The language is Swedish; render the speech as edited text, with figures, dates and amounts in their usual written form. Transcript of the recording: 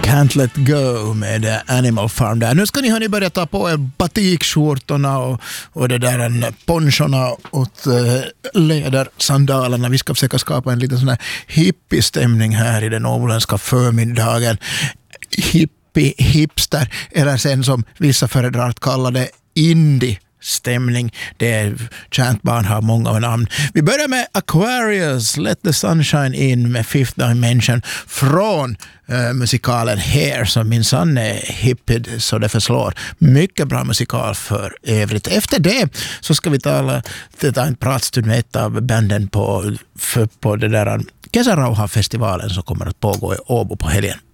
Can't Let Go med Animal Farm där. Nu ska ni börja ta på er batikskjortorna och det där ponchorna och lädersandalerna. Vi ska försöka skapa en liten sån här hippie-stämning här i den åländska förmiddagen. Hipster, eller sen som vissa föredrar att kalla det indie-stämning. Det är känt barn har många namn. Vi börjar med Aquarius, Let the Sunshine In med Fifth Dimension från musikalen Hair som minsann är hippid så det förslår. Mycket bra musikal för övrigt. Efter det så ska vi ta en pratstund med ett av banden på det där Kesarauha-festivalen som kommer att pågå i Åbo på helgen.